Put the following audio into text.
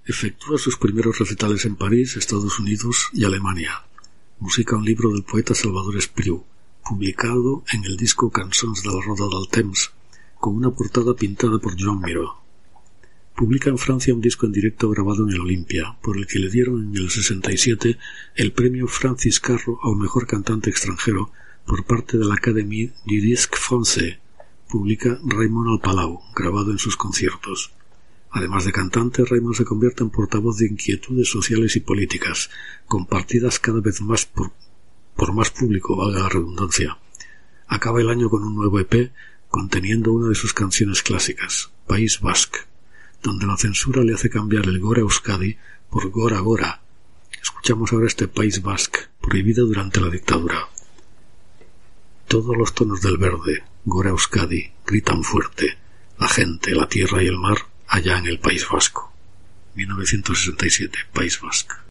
Efectúa sus primeros recitales en París, Estados Unidos y Alemania. Musica un libro del poeta Salvador Espriu, publicado en el disco Cançons de la Roda del Temps, con una portada pintada por Joan Miró. Publica en Francia un disco en directo grabado en el Olympia, por el que le dieron en el 67 el premio Francis Carro al mejor cantante extranjero por parte de la Académie du Disque Français. Publica Raymond al Palau, grabado en sus conciertos. Además de cantante, Raymond se convierte en portavoz de inquietudes sociales y políticas, compartidas cada vez más por más público, valga la redundancia. Acaba el año con un nuevo EP conteniendo una de sus canciones clásicas, País Basc, donde la censura le hace cambiar el Gora Euskadi por Gora Gora. Escuchamos ahora este País Basc, prohibido durante la dictadura. Todos los tonos del verde, Gora Euskadi, gritan fuerte, la gente, la tierra y el mar, allá en el País Vasco. 1967, País Vasco.